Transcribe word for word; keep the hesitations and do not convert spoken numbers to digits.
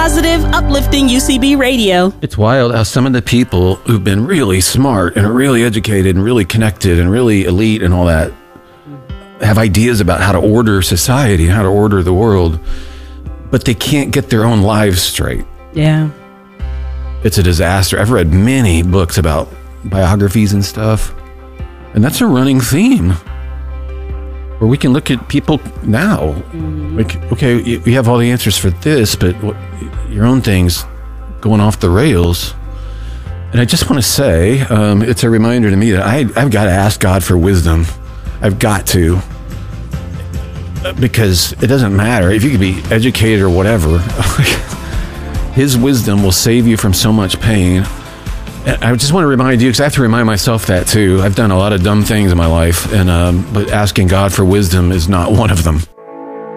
positive, uplifting U C B radio. It's wild how some of the people who've been really smart and really educated and really connected and really elite and all that have ideas about how to order society and how to order the world, but they can't get their own lives straight. Yeah. It's a disaster. I've read many books about biographies and stuff, and that's a running theme where we can look at people now. Mm. Like, okay, you, you have all the answers for this, but what, your own thing's going off the rails. And I just want to say, um, it's a reminder to me that I, I've got to ask God for wisdom. I've got to. Because it doesn't matter if you could be educated or whatever. His wisdom will save you from so much pain. And I just want to remind you, because I have to remind myself that too. I've done a lot of dumb things in my life, and um, but asking God for wisdom is not one of them.